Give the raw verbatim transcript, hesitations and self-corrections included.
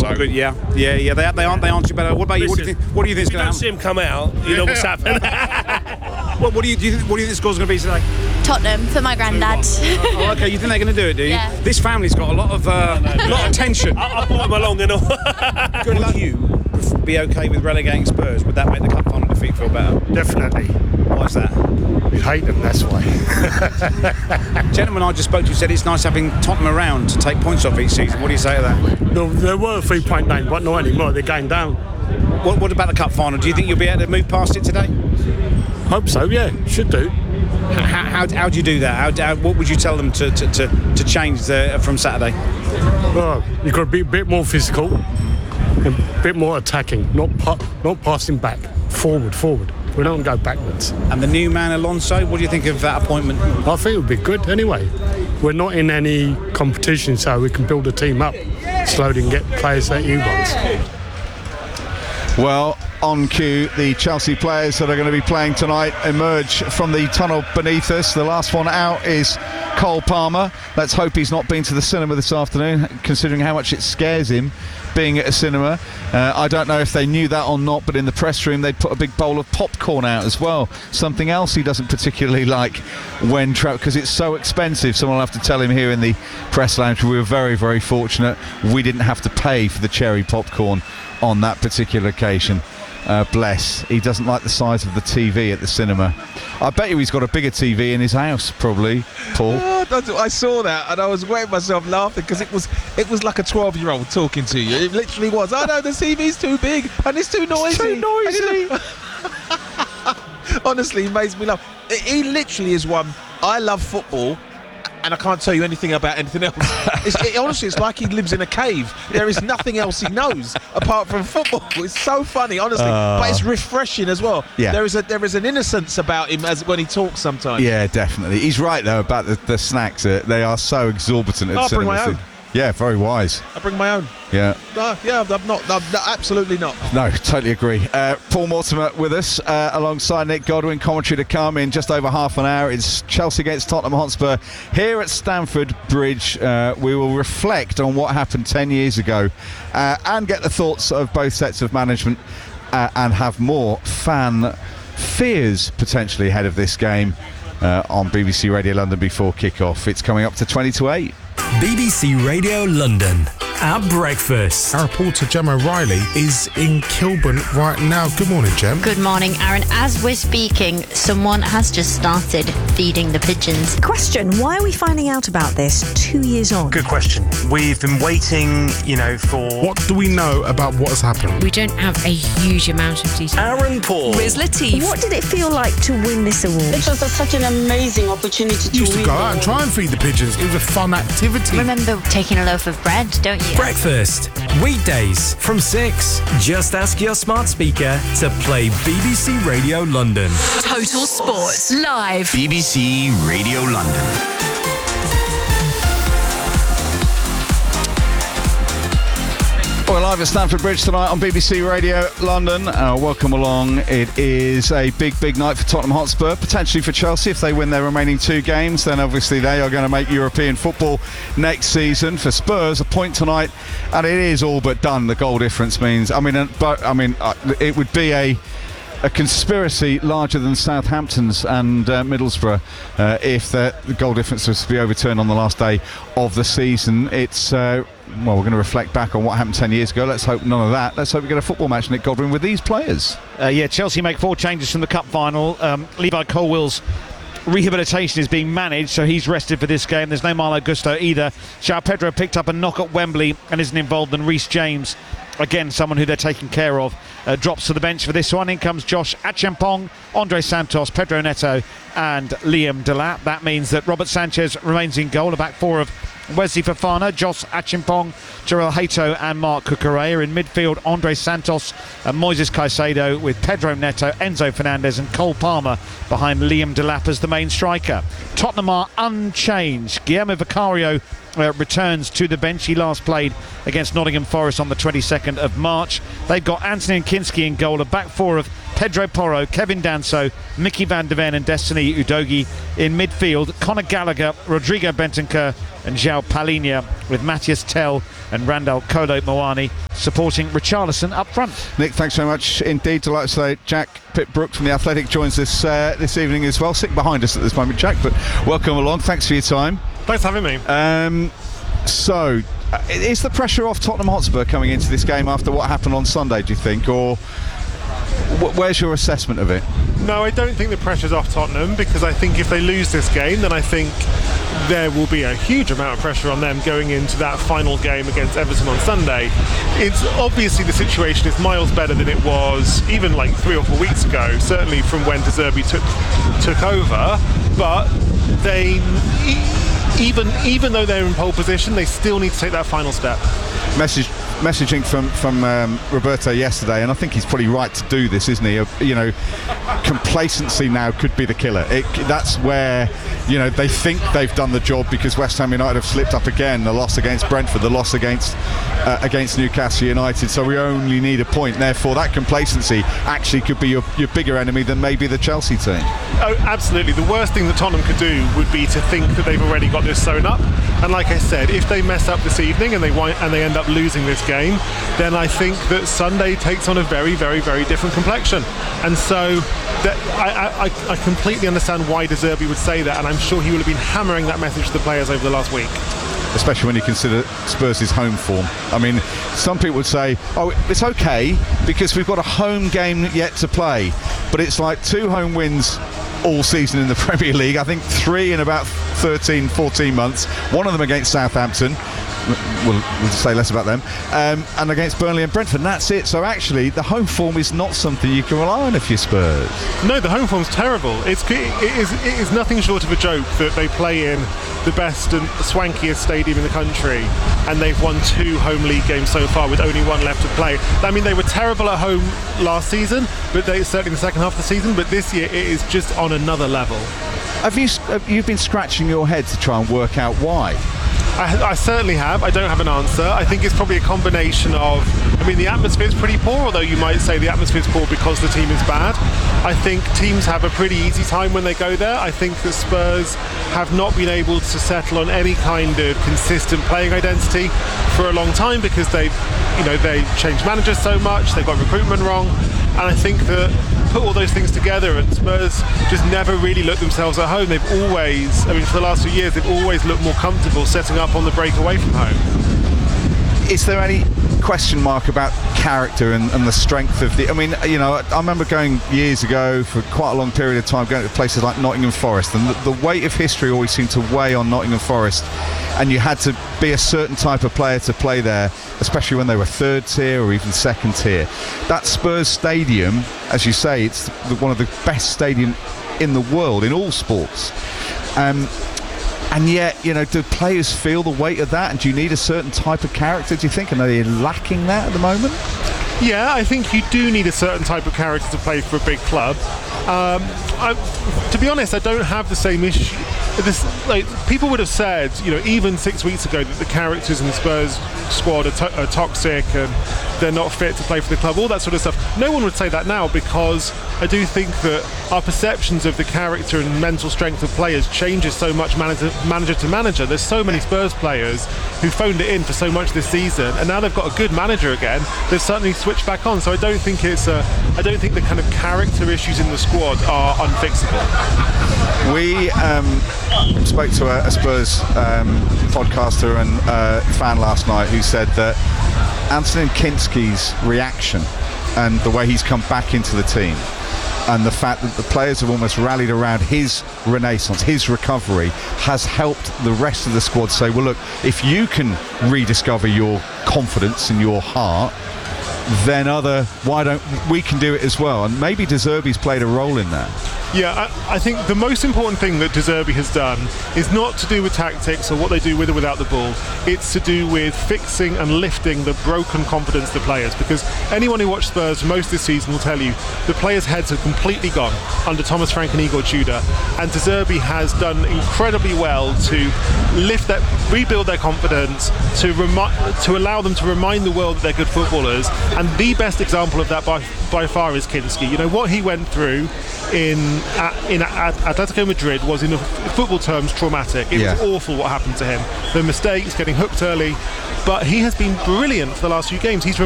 though. Good, yeah, yeah, yeah. They they aren't they aren't too bad. What about you? What do you think? What do you think is going to happen? See him come out. You know what's happening. What, what do you do? You think, what do you think the score's going to be today? Tottenham for my granddad. Oh, okay. You think they're going to do it? Do you? Yeah. This family's got a lot of uh, no, no, lot of tension. I, I brought him along and all. Good luck. Would you be okay with relegating Spurs? Would that make the cup final defeat feel better? Definitely. Why is that? We hate them, that's why. Gentleman I just spoke to said it's nice having Tottenham around to take points off each season. What do you say to that? No, they were three point nine, but not anymore. They're going down. What, what about the cup final? Do you think you'll be able to move past it today? Hope so, yeah. Should do. How, how, how do you do that? How, how, what would you tell them to, to, to, to change the, from Saturday? Well, you've got to be a bit more physical, a bit more attacking, not pa- not passing back. Forward, forward. We don't go backwards. And the new man, Alonso, what do you think of that appointment? I think it would be good anyway. We're not in any competition, so we can build a team up slowly and get players that he wants. Well, on cue, the Chelsea players that are going to be playing tonight emerge from the tunnel beneath us. The last one out is Cole Palmer. Let's hope he's not been to the cinema this afternoon, considering how much it scares him being at a cinema. Uh, I don't know if they knew that or not, but in the press room they'd put a big bowl of popcorn out as well. Something else he doesn't particularly like when tra- because it's so expensive. Someone will have to tell him here in the press lounge. We were very, very fortunate. We didn't have to pay for the cherry popcorn on that particular occasion. Uh, bless. He doesn't like the size of the T V at the cinema. I bet you he's got a bigger T V in his house, probably, Paul. Oh, that's, I saw that and I was wetting myself laughing because it was it was like a twelve-year-old talking to you. It literally was. I know the T V's too big and it's too noisy. Too noisy. Honestly, he makes me laugh. He literally is one. I love football. And I can't tell you anything about anything else. It's, it, honestly, it's like he lives in a cave. There is nothing else he knows apart from football. It's so funny, honestly, uh, but it's refreshing as well. Yeah. There is a there is an innocence about him as when he talks sometimes. Yeah, definitely. He's right though about the, the snacks. Uh, they are so exorbitant. At I'll bring my own. Yeah, very wise. I bring my own. Yeah. Uh, yeah, I'm not. I'm not absolutely not. No, totally agree. Uh, Paul Mortimer with us uh, alongside Nick Godwin. Commentary to come in just over half an hour. It's Chelsea against Tottenham Hotspur here at Stamford Bridge. Uh, we will reflect on what happened ten years ago uh, and get the thoughts of both sets of management uh, and have more fan fears potentially ahead of this game uh, on B B C Radio London before kick-off. It's coming up to twenty to eight. B B C Radio London at breakfast. Our reporter Gem O'Reilly is in Kilburn right now. Good morning, Gem. Good morning, Aaron. As we're speaking, someone has just started feeding the pigeons. Question, why are we finding out about this two years on? Good question. We've been waiting, you know, for... What do we know about what has happened? We don't have a huge amount of detail. Aaron Paul. Riz Latif. What did it feel like to win this award? It was a, such an amazing opportunity to You used to win go out and try and feed the pigeons. It was a fun activity. Remember taking a loaf of bread, don't you? Breakfast. Weekdays from six. Just ask your smart speaker to play B B C Radio London. Total Sport. Live. B B C Radio London. We're live at Stamford Bridge tonight on B B C Radio London. Uh, welcome along. It is a big, big night for Tottenham Hotspur, potentially for Chelsea. If they win their remaining two games, then obviously they are going to make European football next season. For Spurs, a point tonight, and it is all but done. The goal difference means, I mean, uh, but I mean, uh, it would be a a conspiracy larger than Southampton's and uh, Middlesbrough uh, if the goal difference was to be overturned on the last day of the season. It's uh, well, we're going to reflect back on what happened ten years ago. Let's hope none of that. Let's hope we get a football match, Nick Godwin, with these players. Uh, yeah, Chelsea make four changes from the cup final. Um, Levi Colwill's rehabilitation is being managed, so he's rested for this game. There's no Malo Gusto either. João Pedro picked up a knock at Wembley and isn't involved. And Reece James, again, someone who they're taking care of, uh, drops to the bench for this one. In comes Josh Achampong, Andre Santos, Pedro Neto and Liam Delap. That means that Robert Sanchez remains in goal. A back four of Wesley Fofana, Josh Achimpong, Jarrell Hato and Mark Cucurella. In midfield, Andre Santos and Moises Caicedo, with Pedro Neto, Enzo Fernandez and Cole Palmer behind Liam Delap as the main striker. Tottenham are unchanged. Guillermo Vicario uh, returns to the bench. He last played against Nottingham Forest on the twenty-second of March. They've got Anthony Kinski in goal, a back four of Pedro Porro, Kevin Danso, Mickey van der Ven and Destiny Udogie in midfield. Conor Gallagher, Rodrigo Bentancur and João Palhinha, with Matthias Tell and Randall Kolo Moani supporting Richarlison up front. Nick, thanks very much indeed. Delighted to say Jack Pitt-Brooke from The Athletic joins us uh, this evening as well. Sitting behind us at this moment, Jack, but welcome along. Thanks for your time. Thanks for having me. Um, so, uh, is the pressure off Tottenham Hotspur coming into this game after what happened on Sunday, do you think, or wh- where's your assessment of it? No, I don't think the pressure's off Tottenham, because I think if they lose this game, then I think there will be a huge amount of pressure on them going into that final game against Everton on Sunday. It's obviously, the situation is miles better than it was even like three or four weeks ago, certainly from when De Zerbi took took over, but they even even though they're in pole position, they still need to take that final step. Message messaging from from um, Roberto yesterday, and I think he's probably right to do this, isn't he? Uh, you know, complacency now could be the killer. It, that's where, you know, they think they've done the job because West Ham United have slipped up again. The loss against Brentford, the loss against uh, against Newcastle United. So we only need a point. Therefore, that complacency actually could be your, your bigger enemy than maybe the Chelsea team. Oh, absolutely. The worst thing that Tottenham could do would be to think that they've already got this sewn up. And like I said, if they mess up this evening and they wind, and they end up losing this game, then I think that Sunday takes on a very, very, very different complexion. And so that I, I, I completely understand why De Zerbi would say that, and I'm sure he will have been hammering that message to the players over the last week. Especially when you consider Spurs' home form. I mean, some people would say, oh, it's okay because we've got a home game yet to play. But it's like two home wins all season in the Premier League. I think three in about thirteen, fourteen months. One of them against Southampton. We'll, we'll say less about them. Um, and against Burnley and Brentford. And that's it. So actually, the home form is not something you can rely on if you're Spurs. No, the home form's terrible. It's, it, is, it is nothing short of a joke that they play in the best and swankiest stadium in the country, and they've won two home league games so far with only one left to play. I mean, they were terrible at home last season, but they certainly in the second half of the season. But this year, it is just on another level. Have you have you been scratching your head to try and work out why? I, I certainly have. I don't have an answer. I think it's probably a combination of, I mean, the atmosphere's pretty poor, although you might say the atmosphere's poor because the team is bad. I think teams have a pretty easy time when they go there. I think that Spurs have not been able to settle on any kind of consistent playing identity for a long time because they've, you know, they changed managers so much, they got recruitment wrong, and I think that put all those things together and Spurs just never really looked themselves at home. They've always, I mean, for the last few years, they've always looked more comfortable setting up on the break away from home. Is there any question mark about character and, and the strength of the, I mean, you know, I remember going years ago for quite a long period of time going to places like Nottingham Forest, and the, the weight of history always seemed to weigh on Nottingham Forest, and you had to be a certain type of player to play there, especially when they were third tier or even second tier. That Spurs stadium, as you say, it's the, one of the best stadium in the world in all sports. Um, And yet, you know, do players feel the weight of that? And do you need a certain type of character, do you think? And are they lacking that at the moment? Yeah, I think you do need a certain type of character to play for a big club. Um, I, to be honest, I don't have the same issue. This, like, people would have said, you know, even six weeks ago that the characters in the Spurs squad are, to- are toxic and they're not fit to play for the club, all that sort of stuff. No one would say that now, because I do think that our perceptions of the character and mental strength of players changes so much manager, manager to manager. There's so many Spurs players who phoned it in for so much this season, and now they've got a good manager again. They've suddenly switched back on. So I don't think it's a, I don't think the kind of character issues in the squad are unfixable. We um, spoke to a, a Spurs um, podcaster and uh, fan last night who said that Anthony Kinski's reaction and the way he's come back into the team, and the fact that the players have almost rallied around his renaissance, his recovery, has helped the rest of the squad say, well, look, if you can rediscover your confidence and your heart, then other, why don't we can do it as well? And maybe De Zerbi's played a role in that. Yeah, I, I think the most important thing that De Zerbi has done is not to do with tactics or what they do with or without the ball. It's to do with fixing and lifting the broken confidence of the players, because anyone who watched Spurs most this season will tell you the players' heads have completely gone under Thomas Frank and Igor Tudor, and De Zerbi has done incredibly well to lift that, rebuild their confidence, to remi- to allow them to remind the world that they're good footballers. And the best example of that by by far is Kinski. You know, what he went through in at, in at Atletico Madrid was, in football terms, traumatic. It Yeah. was awful what happened to him. The mistakes, getting hooked early, but he has been brilliant for the last few games. He's